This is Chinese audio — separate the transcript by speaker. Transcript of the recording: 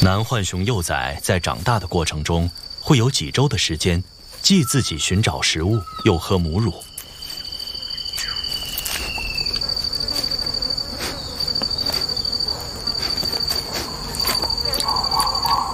Speaker 1: 男浣熊幼崽在长大的过程中，会有几周的时间，既自己寻找食物，又喝母乳。